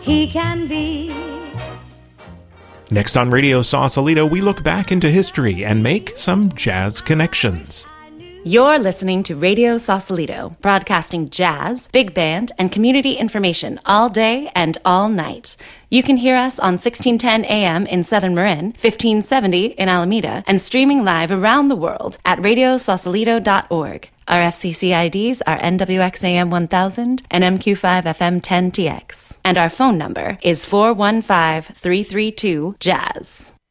he can be. Next on Radio Sausalito, we look back into history and make some jazz connections. You're listening to Radio Sausalito, broadcasting jazz, big band, and community information all day and all night. You can hear us on 1610 AM in Southern Marin, 1570 in Alameda, and streaming live around the world at radiosausalito.org. Our FCC IDs are NWXAM 1000 and MQ5FM 10TX. And our phone number is 415-332-JAZZ.